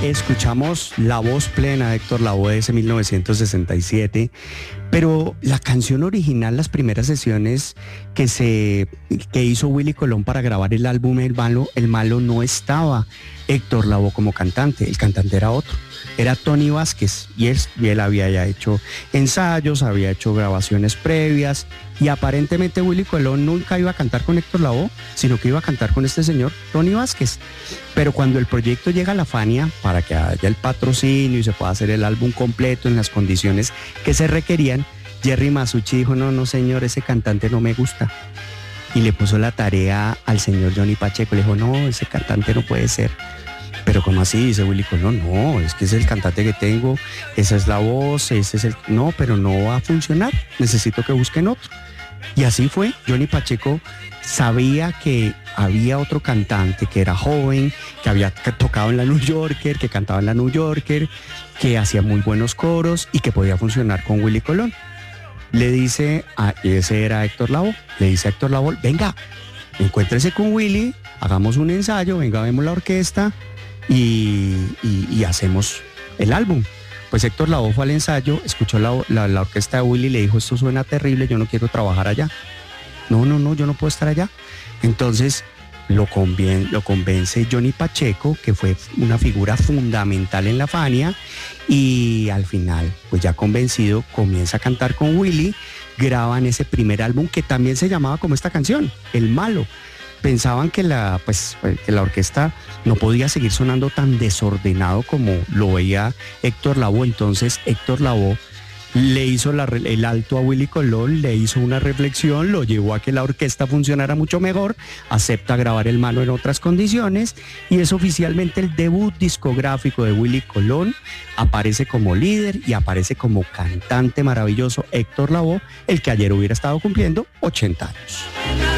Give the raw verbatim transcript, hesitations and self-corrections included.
Escuchamos la voz plena de Héctor Lavoe de ese mil novecientos sesenta y siete, pero la canción original, las primeras sesiones que se que hizo Willy Colón para grabar el álbum El Malo, El Malo, no estaba Héctor Lavoe como cantante, el cantante era otro, era Tony Vázquez, y él, y él había ya hecho ensayos, había hecho grabaciones previas, y aparentemente Willy Colón nunca iba a cantar con Héctor Lavoe, sino que iba a cantar con este señor Tony Vázquez. Pero cuando el proyecto llega a la Fania, para que haya el patrocinio y se pueda hacer el álbum completo en las condiciones que se requerían, Jerry Masucci dijo, no, no señor, ese cantante no me gusta. Y le puso la tarea al señor Johnny Pacheco, le dijo, no, ese cantante no puede ser. Pero ¿cómo así? Dice Willy Colón, no, es que es el cantante que tengo, esa es la voz, ese es el... No, pero no va a funcionar, necesito que busquen otro. Y así fue, Johnny Pacheco sabía que había otro cantante que era joven, que había tocado en la New Yorker, que cantaba en la New Yorker, que hacía muy buenos coros y que podía funcionar con Willy Colón. Le dice, a, ese era Héctor Lavoe, le dice a Héctor Lavoe, venga, encuéntrese con Willy, hagamos un ensayo, venga, vemos la orquesta y, y, y hacemos el álbum. Pues Héctor Lavoe fue al ensayo, escuchó la, la, la orquesta de Willy y le dijo, esto suena terrible, yo no quiero trabajar allá. No, no, no, yo no puedo estar allá. Entonces lo, convien, lo convence Johnny Pacheco, que fue una figura fundamental en la Fania, y al final, pues ya convencido, comienza a cantar con Willy, graban ese primer álbum que también se llamaba como esta canción, El Malo. Pensaban que la, pues, que la orquesta no podía seguir sonando tan desordenado como lo veía Héctor Lavoe. Entonces Héctor Lavoe le hizo la, el alto a Willy Colón, le hizo una reflexión, lo llevó a que la orquesta funcionara mucho mejor, acepta grabar El Malo en otras condiciones, y es oficialmente el debut discográfico de Willy Colón. Aparece como líder y aparece como cantante maravilloso Héctor Lavoe, el que ayer hubiera estado cumpliendo ochenta años.